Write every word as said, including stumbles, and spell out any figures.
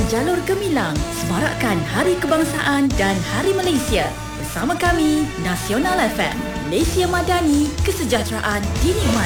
Jalur Gemilang, semarakkan Hari Kebangsaan dan Hari Malaysia. Bersama kami, Nasional F M, Malaysia Madani, kesejahteraan dinikmati.